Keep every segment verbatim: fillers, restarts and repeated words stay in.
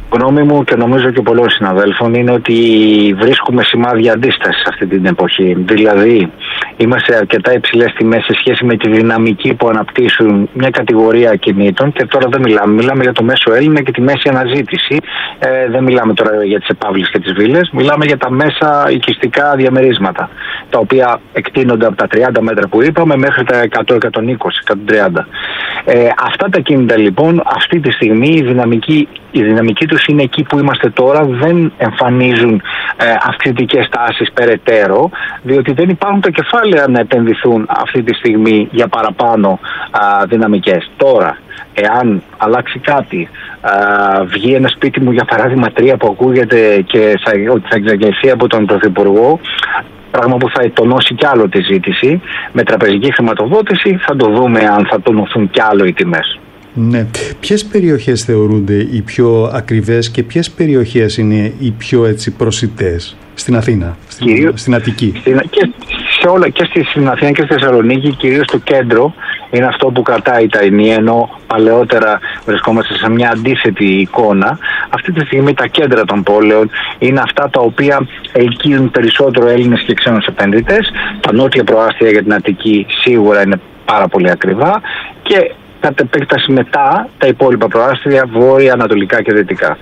γνώμη μου και νομίζω και πολλών συναδέλφων είναι ότι βρίσκουμε σημάδια αντίστασης αυτή την εποχή. Δηλαδή, είμαστε αρκετά υψηλές τιμές σε σχέση με τη δυναμική που αναπτύσσουν μια κατηγορία ακινήτων και τώρα δεν μιλάμε. Μιλάμε για το μέσο Έλληνα και τη μέση αναζήτηση. Ε, δεν μιλάμε τώρα για τις επαύλεις και τις βίλες. Μιλάμε για τα μέσα οικιστικά διαμερίσματα, τα οποία εκτείνονται από τα τριάντα μέτρα που είπαμε μέχρι τα εκατό, εκατόν είκοσι, εκατόν τριάντα. Ε, αυτά τα κίνητα λοιπόν, αυτή τη στιγμή η δυναμική, η δυναμική τους είναι εκεί που είμαστε τώρα, δεν εμφανίζουν ε, αυξητικές τάσεις περαιτέρω, διότι δεν υπάρχουν τα κεφάλαια να επενδυθούν αυτή τη στιγμή για παραπάνω α, δυναμικές. Τώρα, εάν αλλάξει κάτι, α, βγει ένα σπίτι μου για παράδειγμα τρία που ακούγεται και θα, ότι θα εξαγγελθεί από τον Πρωθυπουργό, πράγμα που θα τονώσει κι άλλο τη ζήτηση, με τραπεζική χρηματοδότηση θα το δούμε αν θα τονωθούν κι άλλο οι τιμές. Ναι. Ποιες περιοχές θεωρούνται οι πιο ακριβές και ποιες περιοχές είναι οι πιο έτσι προσιτές στην Αθήνα, στην, κυρίως, στην Αττική? Στην, και, σε όλα, και στην Αθήνα και στη Θεσσαλονίκη, κυρίως το κέντρο είναι αυτό που κρατάει τα ενία, ενώ παλαιότερα βρισκόμαστε σε μια αντίθετη εικόνα. Αυτή τη στιγμή τα κέντρα των πόλεων είναι αυτά τα οποία ελκύουν περισσότερο Έλληνες και ξένους επενδυτές. Τα νότια προάστια για την Αττική σίγουρα είναι πάρα πολύ ακριβά και κατ' επέκταση μετά τα υπόλοιπα προάστια βόρεια, ανατολικά και δυτικά.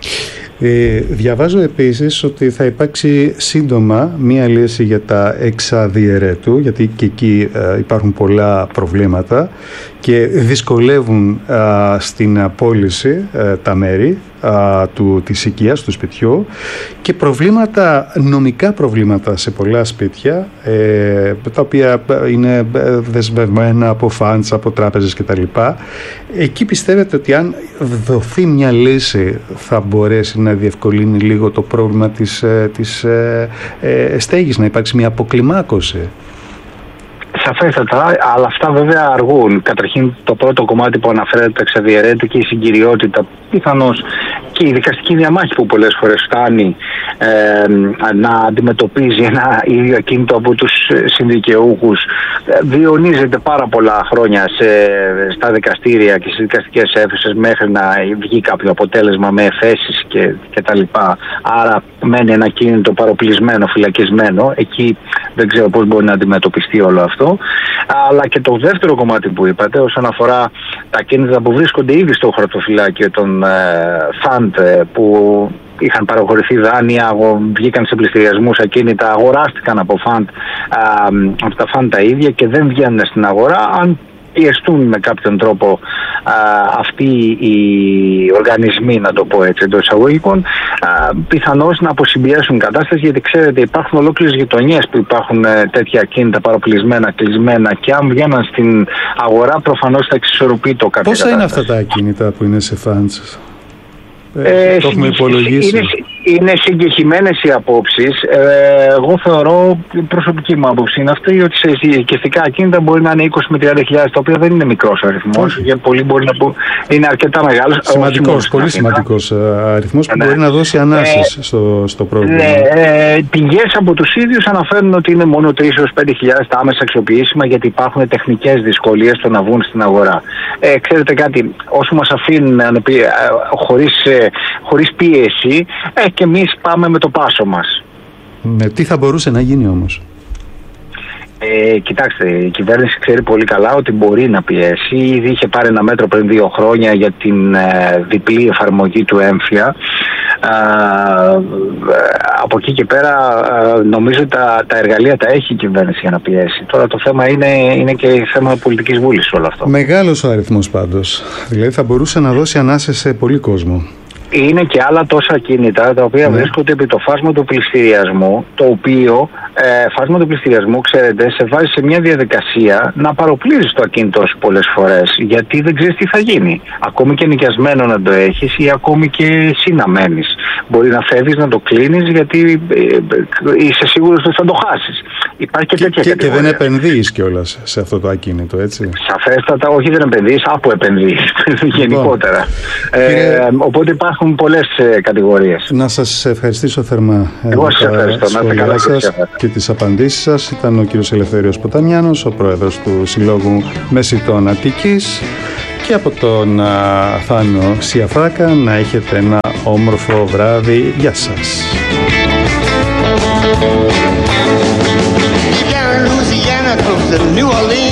Ε, διαβάζω επίσης ότι θα υπάρξει σύντομα μία λύση για τα εξαδιαιρέτου, γιατί και εκεί ε, υπάρχουν πολλά προβλήματα και δυσκολεύουν ε, στην πώληση ε, τα μέρη ε, του, της οικίας, του σπιτιού, και προβλήματα, νομικά προβλήματα σε πολλά σπίτια, ε, τα οποία είναι δεσμευμένα από φαντς, από τράπεζες κτλ. Εκεί πιστεύετε ότι αν δοθεί μια λύση θα μπορέσει να διευκολύνει λίγο το πρόβλημα της, της ε, ε, στέγης, να υπάρξει μια αποκλιμάκωση? Σαφέστατα, αλλά αυτά βέβαια αργούν. Καταρχήν το πρώτο κομμάτι που αναφέρεται, το εξαδιαιρέτου και η συγκυριότητα, πιθανώς και η δικαστική διαμάχη που πολλές φορές φτάνει ε, να αντιμετωπίζει ένα ίδιο ακίνητο από τους συνδικαιούχους, διονύζεται πάρα πολλά χρόνια σε, στα δικαστήρια και στις δικαστικές αίθουσες μέχρι να βγει κάποιο αποτέλεσμα με εφέσεις και, και τα λοιπά. Άρα μένει ένα ακίνητο παροπλισμένο, φυλακισμένο. Εκεί δεν ξέρω πώς μπορεί να αντιμετωπιστεί όλο αυτό. Αλλά και το δεύτερο κομμάτι που είπατε, όσον αφορά τα ακίνητα που βρίσκονται ήδη στο χαρτοφυλάκιο των ε, φαντ, που είχαν παραχωρηθεί δάνεια, βγήκαν σε πληστηριασμούς ακίνητα, αγοράστηκαν από φαντ, από τα φαντ τα ίδια και δεν βγαίνουν στην αγορά. Αν πιεστούν με κάποιον τρόπο α, αυτοί οι οργανισμοί, να το πω έτσι εντός εισαγωγικών, πιθανώς να αποσυμπιέσουν κατάσταση, γιατί ξέρετε υπάρχουν ολόκληρες γειτονιές που υπάρχουν ε, τέτοια ακίνητα παροπλισμένα, κλεισμένα, και αν βγαίναν στην αγορά προφανώς θα εξισορροπεί το κάποια Πόσα κατάσταση. είναι αυτά τα ακίνητα που είναι σε φαντς? Ε, το έχουμε υπολογίσει. Είναι, είναι συγκεκριμένες οι απόψεις. Ε, εγώ θεωρώ, προσωπική μου άποψη είναι αυτή, ότι σε οικιστικά ακίνητα μπορεί να είναι είκοσι με τριάντα χιλιάδες, το οποίο δεν είναι μικρός αριθμός. Για πολλοί μπορεί να πω, είναι αρκετά μεγάλος. Σημαντικός, πολύ σημαντικός αριθμός που ναι. μπορεί να δώσει ανάσες ε, στο, στο πρόβλημα. Ναι, ε, πηγές από τους ίδιους αναφέρουν ότι είναι μόνο τρεις έως πέντε χιλιάδες τα άμεσα αξιοποιήσιμα, γιατί υπάρχουν τεχνικές δυσκολίες στο να βγουν στην αγορά. Ε, ξέρετε κάτι, όσο μας αφήνουν ε, χωρίς, ε, χωρίς πίεση, ε, και εμείς πάμε με το πάσο μας. Ναι, τι θα μπορούσε να γίνει όμως? Ε, κοιτάξτε, η κυβέρνηση ξέρει πολύ καλά ότι μπορεί να πιέσει. Ήδη είχε πάρει ένα μέτρο πριν δύο χρόνια για την ε, διπλή εφαρμογή του έμφυα. Ε, από εκεί και πέρα ε, νομίζω τα, τα εργαλεία τα έχει η κυβέρνηση για να πιέσει. Τώρα το θέμα είναι, είναι και θέμα πολιτικής βούλησης όλο αυτό. Μεγάλος ο αριθμός πάντως. Δηλαδή θα μπορούσε να δώσει ανάσες σε πολύ κόσμο. Είναι και άλλα τόσα κίνητα τα οποία ναι. βρίσκονται επί το φάσμα του πληστηριασμού, το οποίο ε, φάσμα του πληστηριασμού, ξέρετε, σε βάζει σε μια διαδικασία να παροπλίζεις το ακίνητό σου πολλές φορές, γιατί δεν ξέρεις τι θα γίνει. Ακόμη και νοικιασμένο να το έχεις ή ακόμη και εσύ να μένεις. Μπορεί να φεύγεις, να το κλείνεις, γιατί ε, ε, είσαι σίγουρος ότι θα το χάσεις. Υπάρχει και, και τέτοια και, κατηγορία. Και δεν επενδύεις κιόλας σε αυτό το ακίνητο, έτσι? Σαφέστατα, όχι, δεν επενδύεις, από επενδύεις γενικότερα. Κύριε... Ε, οπότε υπάρχουν πολλές ε, κατηγορίες. Να σας ευχαριστήσω θερμά. Εγώ σας ευχαριστώ. Να είστε καλά σας και τις απαντήσεις σας. Ήταν ο κύριος Ελευθέριος Ποταμιάνος, ο πρόεδρος του Συλλόγου Μεσητών Αττικής. και από τον α, Θάνο Σιαφάκα να έχετε ένα όμορφο βράδυ. Γεια σας. Louisiana, close to New Orleans.